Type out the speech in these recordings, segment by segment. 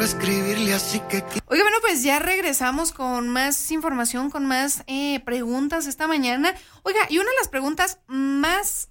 escribirle así que... Oiga, bueno, pues ya regresamos con más información, con más preguntas esta mañana. Oiga, y una de las preguntas más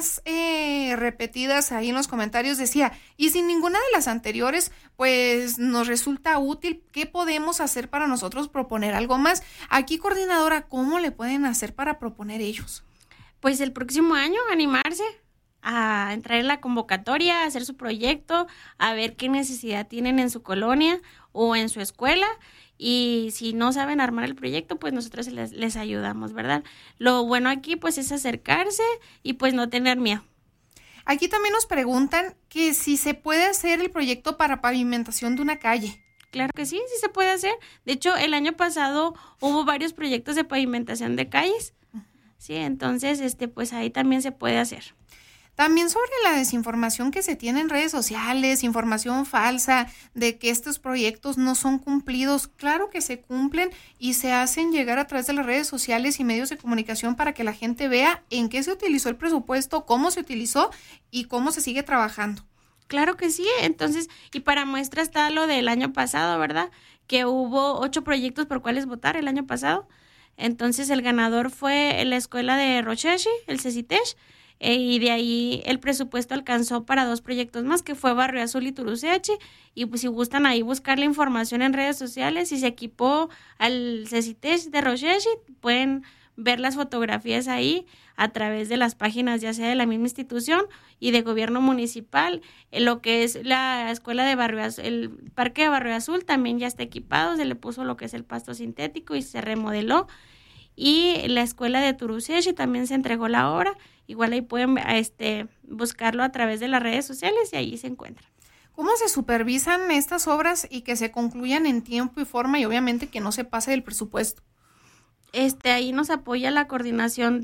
repetidas ahí en los comentarios decía, y si ninguna de las anteriores pues nos resulta útil, ¿qué podemos hacer para nosotros proponer algo más? Aquí, coordinadora, ¿cómo le pueden hacer para proponer ellos? Pues el próximo año animarse a entrar en la convocatoria, a hacer su proyecto, a ver qué necesidad tienen en su colonia o en su escuela, y si no saben armar el proyecto, pues nosotros les ayudamos, ¿verdad? Lo bueno aquí pues es acercarse y pues no tener miedo. Aquí también nos preguntan que si se puede hacer el proyecto para pavimentación de una calle. Claro que sí, sí se puede hacer. De hecho, el año pasado hubo varios proyectos de pavimentación de calles. Sí, entonces pues ahí también se puede hacer. También sobre la desinformación que se tiene en redes sociales, información falsa de que estos proyectos no son cumplidos. Claro que se cumplen y se hacen llegar a través de las redes sociales y medios de comunicación para que la gente vea en qué se utilizó el presupuesto, cómo se utilizó y cómo se sigue trabajando. Claro que sí, entonces, y para muestra está lo del año pasado, ¿verdad? Que hubo 8 proyectos por cuales votar el año pasado. Entonces el ganador fue la escuela de Rochechi, el CECITESH, y de ahí el presupuesto alcanzó para 2 proyectos más, que fue Barrio Azul y Turucechi, y pues si gustan ahí buscar la información en redes sociales, si se equipó al CECITESH de Rochechi, pueden ver las fotografías ahí a través de las páginas ya sea de la misma institución y de gobierno municipal. Lo que es la escuela de Barrio Azul, el parque de Barrio Azul también ya está equipado, se le puso lo que es el pasto sintético y se remodeló, y la escuela de Turucechi también se entregó la obra. Igual ahí pueden buscarlo a través de las redes sociales y ahí se encuentra. ¿Cómo se supervisan estas obras y que se concluyan en tiempo y forma y obviamente que no se pase del presupuesto? Ahí nos apoya la coordinación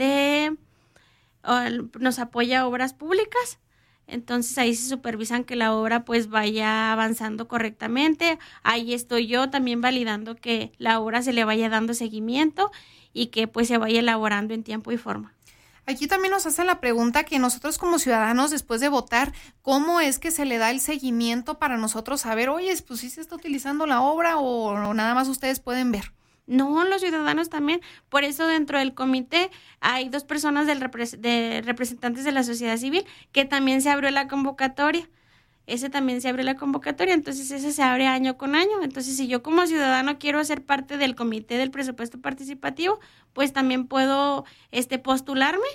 nos apoya Obras Públicas, entonces ahí se supervisan que la obra pues vaya avanzando correctamente. Ahí estoy yo también validando que la obra se le vaya dando seguimiento y que pues se vaya elaborando en tiempo y forma. Aquí también nos hacen la pregunta que nosotros como ciudadanos después de votar, ¿cómo es que se le da el seguimiento para nosotros saber, oye, pues sí se está utilizando la obra o nada más ustedes pueden ver? No, los ciudadanos también. Por eso dentro del comité hay 2 personas de representantes de la sociedad civil que también se abrió la convocatoria. Ese también se abrió la convocatoria, entonces ese se abre año con año. Entonces, si yo como ciudadano quiero ser parte del comité del presupuesto participativo, pues también puedo postularme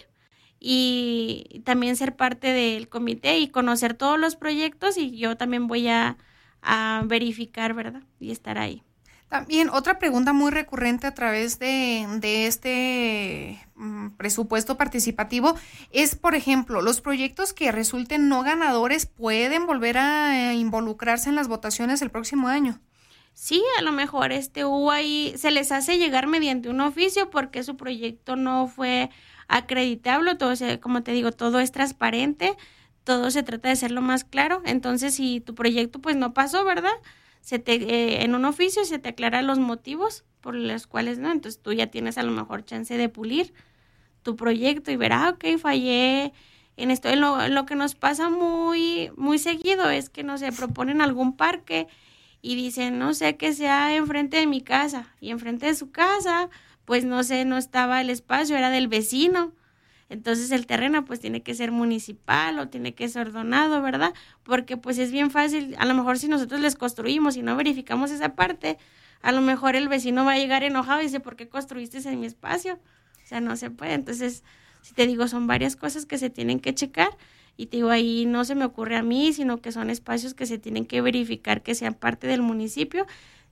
y también ser parte del comité y conocer todos los proyectos, y yo también voy a verificar, ¿verdad? Y estar ahí. También otra pregunta muy recurrente a través de este presupuesto participativo es, por ejemplo, ¿los proyectos que resulten no ganadores pueden volver a involucrarse en las votaciones el próximo año? Sí, a lo mejor hubo ahí, se les hace llegar mediante un oficio porque su proyecto no fue acreditable, todo, como te digo, todo es transparente, todo se trata de ser lo más claro. Entonces, si tu proyecto pues no pasó, ¿verdad?, en un oficio se te aclaran los motivos por los cuales no, entonces tú ya tienes a lo mejor chance de pulir tu proyecto y ver, ok, fallé en esto. Lo que nos pasa muy, muy seguido es que no se proponen algún parque y dicen, no sé, que sea enfrente de mi casa, y enfrente de su casa, pues no sé, no estaba el espacio, era del vecino. Entonces el terreno pues tiene que ser municipal o tiene que ser donado, ¿verdad? Porque pues es bien fácil, a lo mejor si nosotros les construimos y no verificamos esa parte, a lo mejor el vecino va a llegar enojado y dice, ¿por qué construiste en mi espacio? O sea, no se puede. Entonces, si te digo, son varias cosas que se tienen que checar, y te digo, ahí no se me ocurre a mí, sino que son espacios que se tienen que verificar que sean parte del municipio.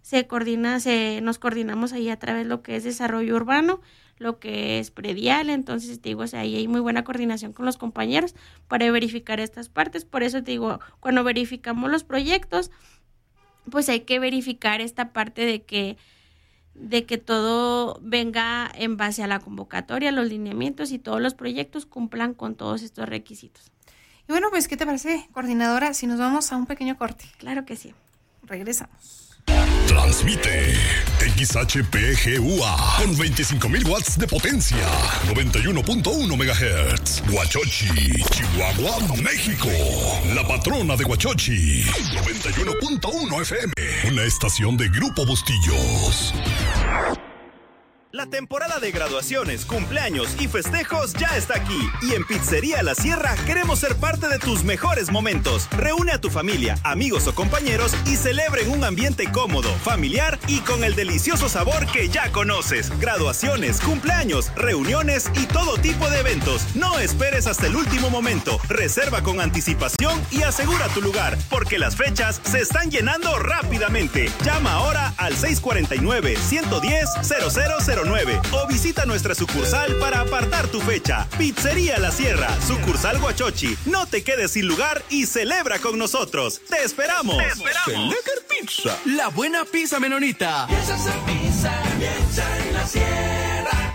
Nos coordinamos ahí a través de lo que es desarrollo urbano, lo que es predial. Entonces te digo, o sea, ahí hay muy buena coordinación con los compañeros para verificar estas partes. Por eso te digo, cuando verificamos los proyectos, pues hay que verificar esta parte de que todo venga en base a la convocatoria, los lineamientos, y todos los proyectos cumplan con todos estos requisitos. Y bueno, pues, ¿qué te parece, coordinadora, si nos vamos a un pequeño corte? Claro que sí. Regresamos. Transmite XHPGUA con 25,000 watts de potencia, 91.1 MHz. Huachochi, Chihuahua, México. La patrona de Huachochi, 91.1 FM. Una estación de Grupo Bustillos. La temporada de graduaciones, cumpleaños y festejos ya está aquí. Y en Pizzería La Sierra queremos ser parte de tus mejores momentos. Reúne a tu familia, amigos o compañeros y celebra en un ambiente cómodo, familiar y con el delicioso sabor que ya conoces. Graduaciones, cumpleaños, reuniones y todo tipo de eventos. No esperes hasta el último momento. Reserva con anticipación y asegura tu lugar, porque las fechas se están llenando rápidamente. Llama ahora al 649-110-0009 o visita nuestra sucursal para apartar tu fecha. Pizzería La Sierra, sucursal Huachochi. No te quedes sin lugar y celebra con nosotros. ¡Te esperamos! ¡Te esperamos! Lecker Pizza, la buena pizza menonita. Piensa en pizza, piensa en La Sierra.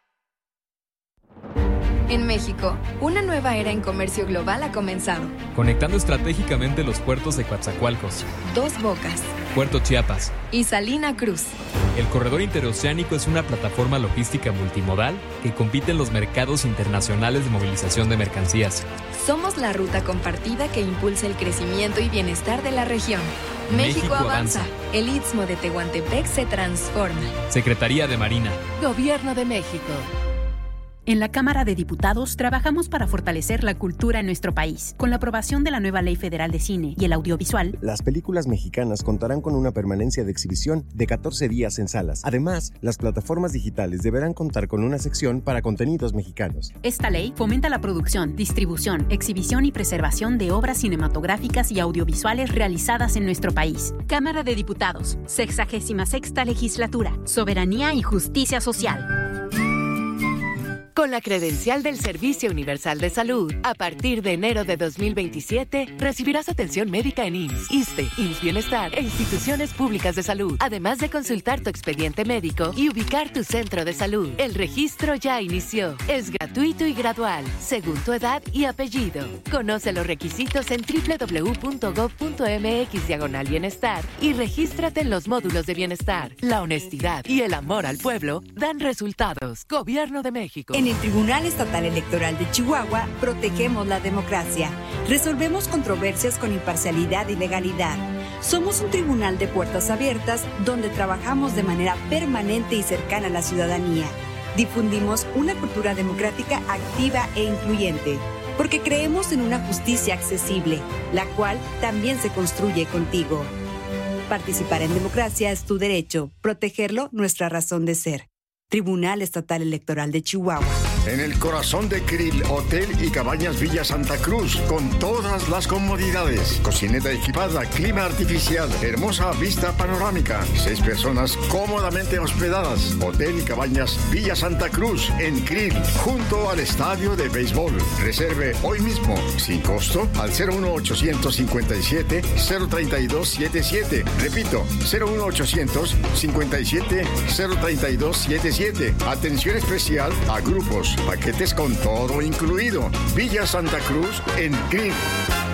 En México, una nueva era en comercio global ha comenzado. Conectando estratégicamente los puertos de Coatzacoalcos, Dos Bocas, Puerto Chiapas y Salina Cruz. El corredor interoceánico es una plataforma logística multimodal que compite en los mercados internacionales de movilización de mercancías. Somos la ruta compartida que impulsa el crecimiento y bienestar de la región. México avanza. El Istmo de Tehuantepec se transforma. Secretaría de Marina. Gobierno de México. En la Cámara de Diputados trabajamos para fortalecer la cultura en nuestro país. Con la aprobación de la nueva Ley Federal de Cine y el Audiovisual, las películas mexicanas contarán con una permanencia de exhibición de 14 días en salas. Además, las plataformas digitales deberán contar con una sección para contenidos mexicanos. Esta ley fomenta la producción, distribución, exhibición y preservación de obras cinematográficas y audiovisuales realizadas en nuestro país. Cámara de Diputados, 66ª Legislatura, Soberanía y Justicia Social. Con la credencial del Servicio Universal de Salud, a partir de enero de 2027, recibirás atención médica en IMSS, ISSSTE, IMSS Bienestar e instituciones públicas de salud, además de consultar tu expediente médico y ubicar tu centro de salud. El registro ya inició. Es gratuito y gradual, según tu edad y apellido. Conoce los requisitos en www.gov.mx/bienestar y regístrate en los módulos de bienestar. La honestidad y el amor al pueblo dan resultados. Gobierno de México. En el Tribunal Estatal Electoral de Chihuahua, protegemos la democracia. Resolvemos controversias con imparcialidad y legalidad. Somos un tribunal de puertas abiertas donde trabajamos de manera permanente y cercana a la ciudadanía. Difundimos una cultura democrática activa e incluyente, porque creemos en una justicia accesible, la cual también se construye contigo. Participar en democracia es tu derecho, protegerlo nuestra razón de ser. Tribunal Estatal Electoral de Chihuahua. En el corazón de Krill, Hotel y Cabañas Villa Santa Cruz, con todas las comodidades. Cocineta equipada, clima artificial, hermosa vista panorámica, 6 personas cómodamente hospedadas. Hotel y Cabañas Villa Santa Cruz, en Krill, junto al estadio de béisbol. Reserve hoy mismo, sin costo, al 01857-03277. Repito, 01800-57-03277. Atención especial a grupos, paquetes con todo incluido. Villa Santa Cruz en Krill.